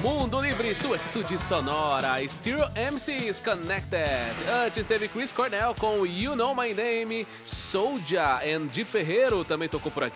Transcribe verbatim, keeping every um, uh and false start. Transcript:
Mundo Livre, sua atitude sonora. Stereo M Cs Connected. Antes teve Chris Cornell com You Know My Name. Soulja and Di Ferreiro também tocou por aqui.